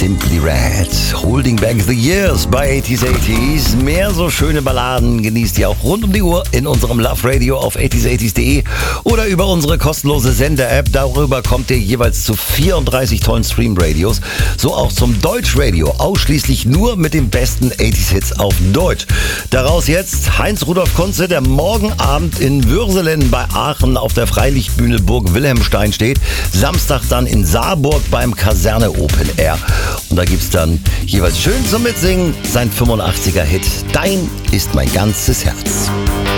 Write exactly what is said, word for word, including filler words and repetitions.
Simply Red. Holding Back the Years bei achtziger achtzig. Mehr so schöne Balladen genießt ihr auch rund um die Uhr in unserem Love Radio auf achtziger achtzig punkt de oder über unsere kostenlose Sender-App. Darüber kommt ihr jeweils zu vierunddreißig tollen Stream-Radios. So auch zum Deutsch-Radio. Ausschließlich nur mit den besten achtziger-Hits auf Deutsch. Daraus jetzt Heinz-Rudolf Kunze, der morgen Abend in Würselen bei Aachen auf der Freilichtbühne Burg Wilhelmstein steht. Samstag dann in Saarburg beim Kaserne Open Air. Und da gibt's dann jeweils schön zum Mitsingen sein fünfundachtziger Hit Dein ist mein ganzes Herz.